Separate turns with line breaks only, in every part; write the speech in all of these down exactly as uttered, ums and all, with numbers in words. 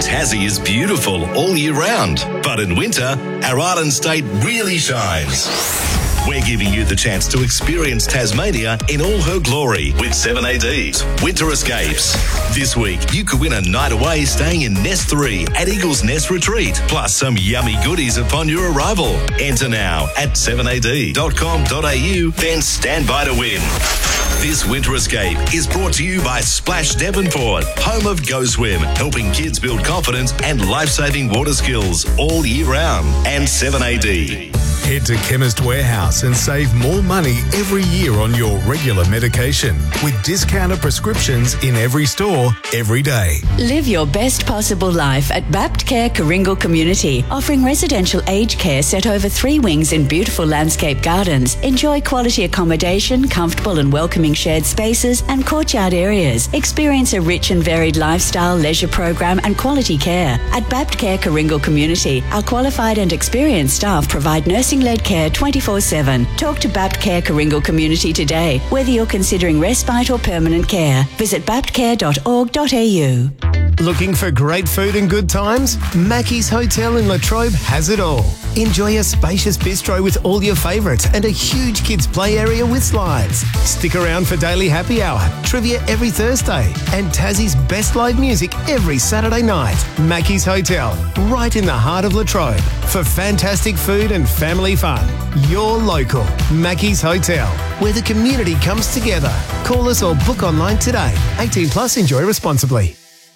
Tassie is beautiful all year round, but in winter, our island state really shines. We're giving you the chance to experience Tasmania in all her glory with seven A D's Winter Escapes. This week, you could win a night away staying in Nest three at Eagle's Nest Retreat, plus some yummy goodies upon your arrival. Enter now at seven a d dot com dot a u, then stand by to win. This Winter Escape is brought to you by Splash Devonport, home of Go Swim, helping kids build confidence and life-saving water skills all year round, and seven A D.
Head to Chemist Warehouse and save more money every year on your regular medication with discounted prescriptions in every store, every day.
Live your best possible life at Bapt Care Coringal Community, offering residential aged care set over three wings in beautiful landscape gardens. Enjoy quality accommodation, comfortable and welcoming shared spaces and courtyard areas. Experience a rich and varied lifestyle, leisure program and quality care. At Bapt Care Coringal Community, our qualified and experienced staff provide nursing led care twenty-four seven. Talk to Bapt Care Coringal Community today. Whether you're considering respite or permanent care, visit bapt care dot org dot a u.
Looking for great food and good times? Mackey's Hotel in Latrobe has it all. Enjoy a spacious bistro with all your favourites and a huge kids play area with slides. Stick around for daily happy hour, trivia every Thursday, and Tassie's best live music every Saturday night. Mackey's Hotel, right in the heart of Latrobe. For fantastic food and family fun. You're local. Mackey's Hotel, where the community comes together. Call us or book online today. eighteen plus, enjoy responsibly.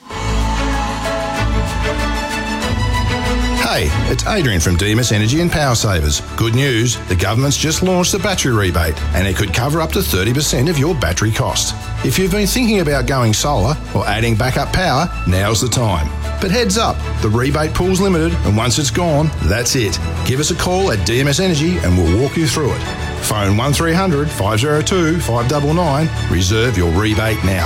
Hey, it's Adrian from D M S Energy and Power Savers. Good news, the government's just launched the battery rebate and it could cover up to thirty percent of your battery cost. If you've been thinking about going solar or adding backup power, now's the time. But heads up, the rebate pool's limited and once it's gone, that's it. Give us a call at D M S Energy and we'll walk you through it. Phone one three hundred, five oh two, five nine nine. Reserve your rebate now.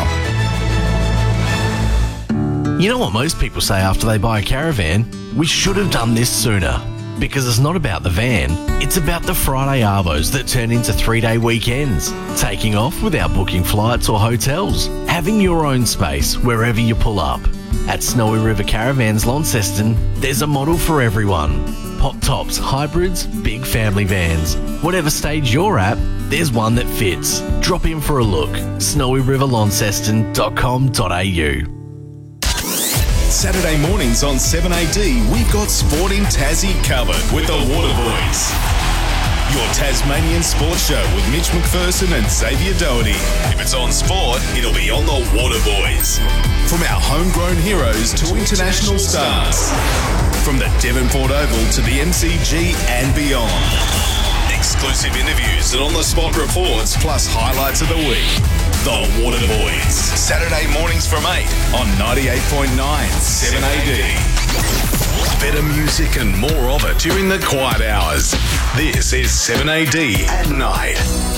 You know what most people say after they buy a caravan? We should have done this sooner. Because it's not about the van, it's about the Friday arvos that turn into three-day weekends. Taking off without booking flights or hotels. Having your own space wherever you pull up. At Snowy River Caravans Launceston, there's a model for everyone. Pop tops, hybrids, big family vans. Whatever stage you're at, there's one that fits. Drop in for a look. snowy river launceston dot com dot a u.
Saturday mornings on seven A D, we've got Sport in Tassie covered with the Waterboys. Your Tasmanian sports show with Mitch McPherson and Xavier Doherty. If it's on sport, it'll be on the Waterboys. From our homegrown heroes to international stars. From the Devonport Oval to the M C G and beyond. Exclusive interviews and on-the-spot reports, plus highlights of the week. The Waterboys. Saturday mornings from eight on ninety-eight point nine seven A D. Better music and more of it during the quiet hours. This is seven A D at night.